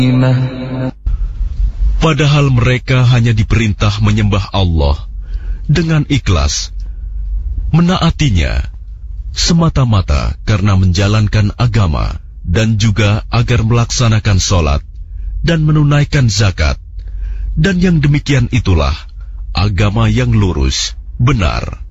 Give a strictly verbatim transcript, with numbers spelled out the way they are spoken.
Padahal mereka hanya diperintah menyembah Allah dengan ikhlas, menaatinya semata-mata karena menjalankan agama, dan juga agar melaksanakan sholat dan menunaikan zakat. Dan yang demikian itulah agama yang lurus, benar.